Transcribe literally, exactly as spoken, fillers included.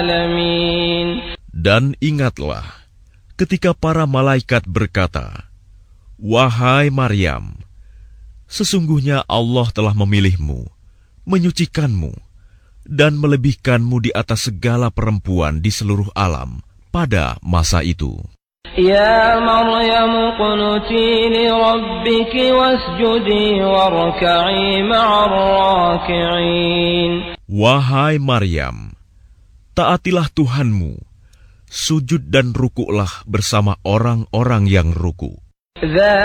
Dan ingatlah ketika para malaikat berkata, "Wahai Maryam, sesungguhnya Allah telah memilihmu, menyucikanmu, dan melebihkanmu di atas segala perempuan di seluruh alam pada masa itu." Ya Maryam qunuti li rabbiki wasjudi warka'i ma'ar raki'in. Wahai Maryam, taatilah Tuhanmu, sujud dan rukuklah bersama orang-orang yang ruku.